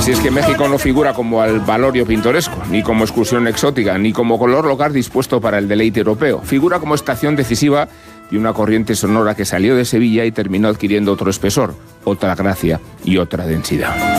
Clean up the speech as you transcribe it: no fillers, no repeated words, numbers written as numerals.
Así es que México no figura como albalorio pintoresco, ni como excursión exótica, ni como color local dispuesto para el deleite europeo. Figura como estación decisiva y una corriente sonora que salió de Sevilla y terminó adquiriendo otro espesor, otra gracia y otra densidad.